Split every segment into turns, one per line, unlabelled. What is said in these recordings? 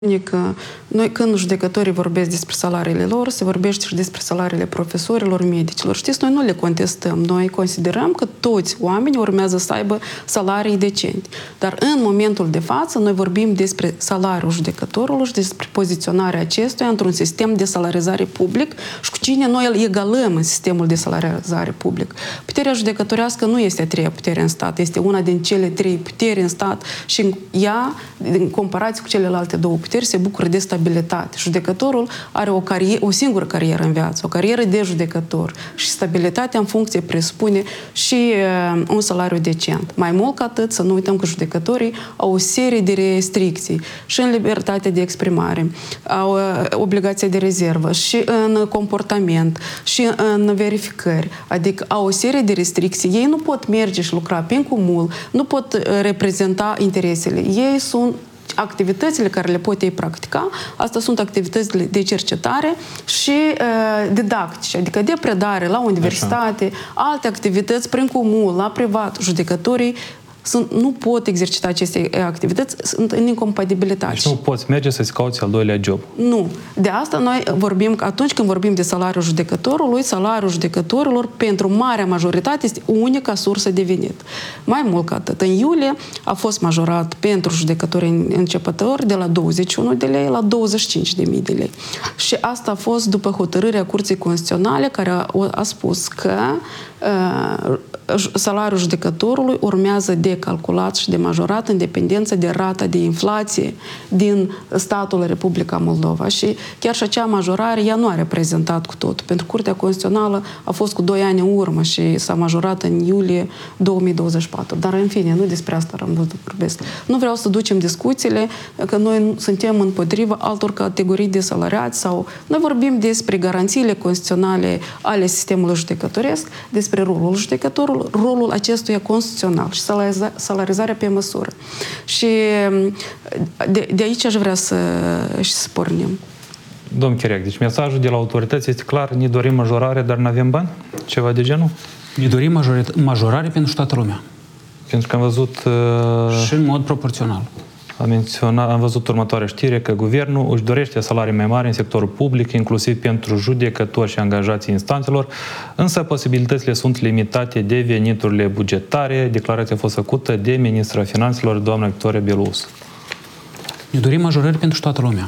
că noi, când judecătorii vorbesc despre salariile lor, se vorbește și despre salariile profesorilor, medicilor. Știți, noi nu le contestăm. Noi considerăm că toți oamenii urmează să aibă salarii decente. Dar în momentul de față, noi vorbim despre salariul judecătorului și despre poziționarea acestuia într-un sistem de salarizare public și cu cine noi îl egalăm în sistemul de salarizare public. Puterea judecătorească nu este a treia putere în stat, este una din cele trei puteri în stat și ea, în comparație cu celelalte două puteri, se bucură de stabilitate. Judecătorul are o singură carieră în viață, o carieră de judecător și stabilitatea în funcție presupune și un salariu decent. Mai mult ca atât, să nu uităm că judecătorii au o serie de restricții și în libertatea de exprimare, au obligația de rezervă și în comportament și în verificări. Adică au o serie de restricții. Ei nu pot merge și lucra pe cumul, nu pot reprezenta interesele. Ei sunt activitățile care le pot ei practica, asta sunt activitățile de cercetare și didactice, adică de predare la universitate, alte activități prin cumul, la privat, judecătorii nu pot exercita aceste activități, sunt în incompatibilitate.
Deci nu poți merge să-ți cauți al doilea job.
Nu. De asta noi vorbim, atunci când vorbim de salariul judecătorului, salariul judecătorilor pentru marea majoritate este unica sursă de venit. Mai mult ca atât, în iulie a fost majorat pentru judecătorii începători de la 21 de lei la 25.000 de lei. Și asta a fost după hotărârea Curții Constituționale care a spus că salariul judecătorului urmează de calculat și de majorat în dependență de rata de inflație din statul Republica Moldova. Și chiar și acea majorare, ea nu a reprezentat cu totul. Pentru Curtea Constituțională a fost cu 2 ani în urmă și s-a majorat în iulie 2024. Dar, în fine, nu despre asta vorbesc. Nu vreau să ducem discuțiile că noi suntem împotriva altor categorii de salariați sau noi vorbim despre garanțiile constituționale ale sistemului judecătoresc, despre rolul judecătorului, rolul acestuia constituțional și salarizarea pe măsură. Și de aici aș vrea să pornim.
Domn Chiriac, deci mesajul de la autorități este clar, ne dorim majorare, dar nu avem bani? Ceva de genul?
Ne dorim majorare pentru toată lumea.
Pentru că am văzut...
Și în mod proporțional.
Am văzut următoarea știre că guvernul își dorește salarii mai mari în sectorul public, inclusiv pentru judecători și angajații instanțelor, însă posibilitățile sunt limitate de veniturile bugetare. Declarația a fost făcută de ministra finanțelor, doamna Victoria Belousă.
Ne dorim majorări pentru toată lumea.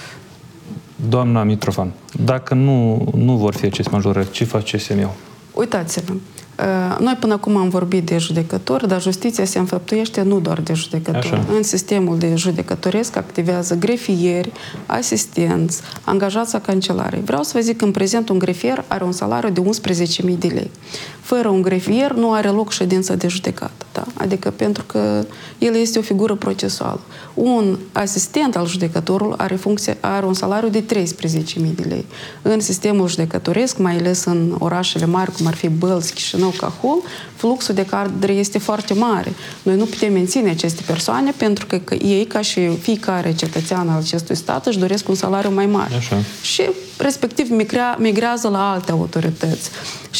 Doamna Mitrofan, dacă nu vor fi aceste majorări, ce face CSM-ul?
Uitați-vă. Noi până acum am vorbit de judecători, dar justiția se înfăptuiește nu doar de judecători. Așa. În sistemul de judecătoresc activează grefieri, asistenți, angajați a cancelarei. Vreau să vă zic că în prezent un grefier are un salariu de 11.000 de lei. Fără un grefier nu are loc ședință de judecată. Da? Adică pentru că el este o figură procesuală. Un asistent al judecătorului are un salariu de 13.000 de lei. În sistemul judecătoresc, mai ales în orașele mari, cum ar fi Bălți, Chișinău, Cahul, fluxul de cadre este foarte mare. Noi nu putem menține aceste persoane pentru că ei, ca și fiecare cetățean al acestui stat, își doresc un salariu mai mare.
Așa.
Și respectiv migrează la alte autorități.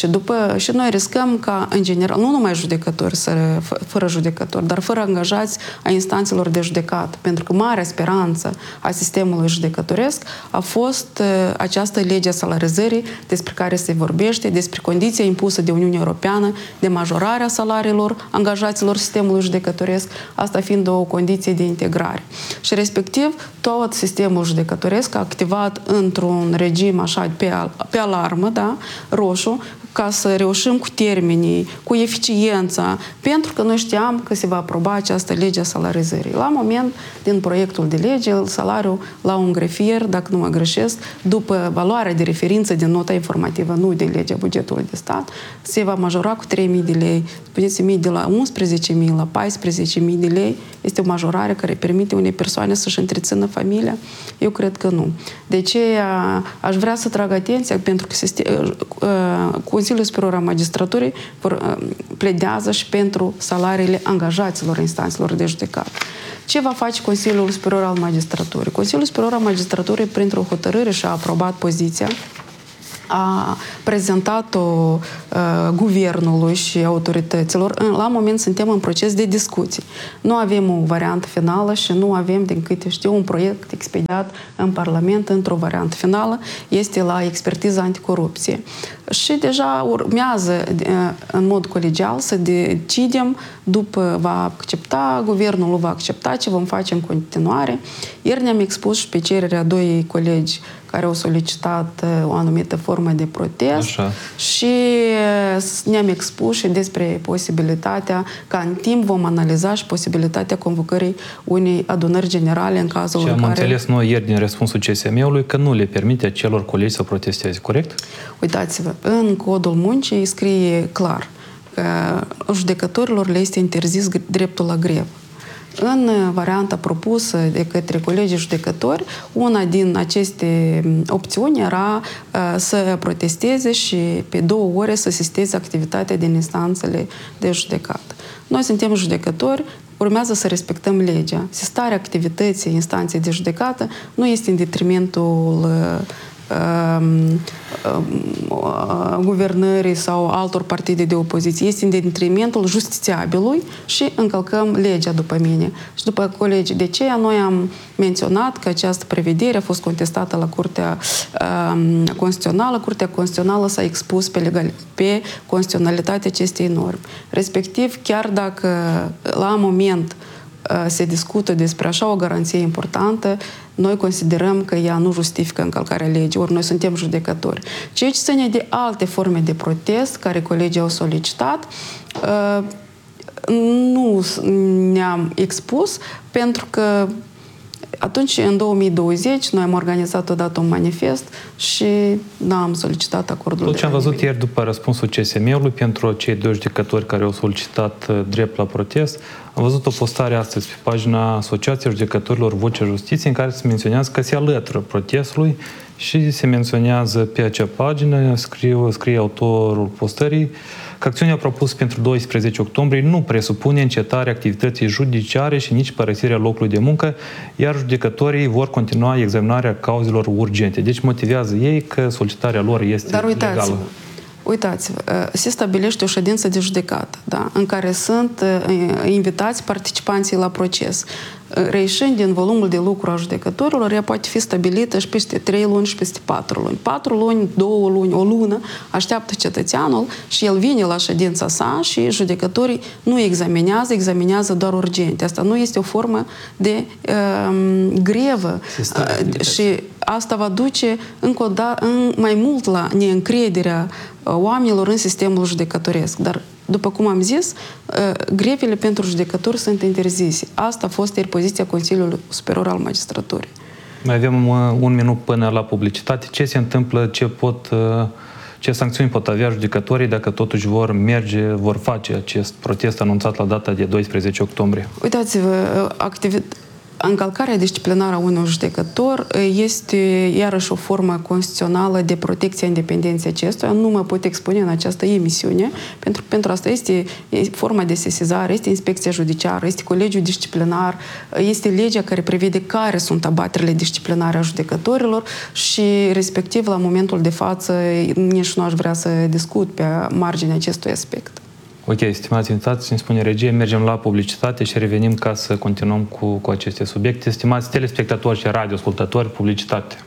Și noi riscăm ca, în general, nu numai judecători, fără judecători, dar fără angajați a instanțelor de judecată. Pentru că marea speranță a sistemului judecătoresc a fost această lege a salarizării despre care se vorbește, despre condiția impusă de Uniunea Europeană de majorarea salariilor angajaților sistemului judecătoresc, asta fiind o condiție de integrare. Și respectiv, tot sistemul judecătoresc a activat într-un regim așa pe alarmă, da, roșu, ca să reușim cu termenii, cu eficiența, pentru că noi știam că se va aproba această lege a salarizării. La moment, din proiectul de lege, salariul la un grefier, dacă nu mă greșesc, după valoarea de referință din nota informativă, nu de legea bugetului de stat, se va majora cu 3.000 de lei. Spuneți-mi, de la 11.000 la 14.000 de lei este o majorare care permite unei persoane să-și întrețină familia? Eu cred că nu. De aceea aș vrea să trag atenția pentru că Consiliul Superior al Magistraturii pledează și pentru salariile angajaților instanțelor de judecată. Ce va face Consiliul Superior al Magistraturii? Consiliul Superior al Magistraturii, printr-o hotărâre, și-a aprobat poziția a prezentat-o guvernului și autorităților. La moment suntem în proces de discuții. Nu avem o variantă finală și nu avem, din câte știu, un proiect expediat în Parlament într-o variantă finală. Este la expertiza anticorupție. Și deja urmează în mod colegial să decidem, după va accepta, guvernul va accepta ce vom face în continuare. Ieri ne-am expus și pe cererea doi colegi care au solicitat o anumită formă de protest.
Așa.
Și ne-am expus și despre posibilitatea, ca în timp vom analiza și posibilitatea convocării unei adunări generale în cazul
în
care...
am înțeles noi ieri din răspunsul CSM-ului că nu le permite celor colegi să protesteze, corect?
Uitați-vă, în codul muncii scrie clar că judecătorilor le este interzis dreptul la grevă. În varianta propusă de către colegii judecători, una din aceste opțiuni era să protesteze și pe 2 ore să asisteze activitatea din instanțele de judecată. Noi suntem judecători, urmează să respectăm legea. Asistarea activității instanței de judecată nu este în detrimentul guvernării sau altor partide de opoziție. Este în detrimentul justițiabilului și încălcăm legea, după mine. Și după colegii. De aceea noi am menționat că această prevedere a fost contestată la Curtea Constituțională. Curtea Constituțională s-a expus pe constituționalitatea acestei norme. Respectiv, chiar dacă la moment se discută despre așa o garanție importantă, noi considerăm că ea nu justifică încălcarea legii, ori noi suntem judecători. Ceea ce ține de alte forme de protest care colegii au solicitat, nu ne-am expus, pentru că atunci, în 2020, noi am organizat odată un manifest și n-am solicitat acordul.
Tot ce am văzut ieri după răspunsul CSM-ului pentru cei 2 judecători care au solicitat drept la protest, am văzut o postare astăzi pe pagina Asociației Judecătorilor Vocea Justiției în care se menționează că se alătură protestului și se menționează pe acea pagină, scrie autorul postării, că acțiunea propusă pentru 12 octombrie nu presupune încetarea activității judiciare și nici părăsirea locului de muncă, iar judecătorii vor continua examinarea cauzelor urgente. Deci motivează ei că solicitarea lor este legală.
Uitați-vă, se stabilește o ședință de judecată, da, în care sunt invitați participanții la proces. Reieșind din volumul de lucru a judecătorilor, ea poate fi stabilită și peste 3 luni și peste 4 luni. 4 luni, 2 luni, o lună, așteaptă cetățeanul și el vine la ședința sa și judecătorii nu examinează doar urgente. Asta nu este o formă de grevă și asta va duce mai mult la neîncrederea oamenilor în sistemul judecătoresc. Dar, după cum am zis, grevele pentru judecători sunt interzise. Asta a fost ieri poziția Consiliului Superior al Magistraturii.
Mai avem 1 minut până la publicitate. Ce se întâmplă, ce sancțiuni pot avea judecătorii dacă totuși vor face acest protest anunțat la data de 12 octombrie?
Uitați-vă, încălcarea disciplinară a unui judecător este iarăși o formă constituțională de protecție a independenței acestuia. Nu mă pot expune în această emisiune, pentru asta este forma de sesizare, este inspecția judiciară, este colegiul disciplinar, este legea care prevede care sunt abaterile disciplinare a judecătorilor și, respectiv, la momentul de față, nici nu aș vrea să discut pe marginea acestui aspect.
Ok, stimați invitați, îmi spune regie, mergem la publicitate și revenim ca să continuăm cu aceste subiecte. Stimați telespectatori și radioascultători, publicitate.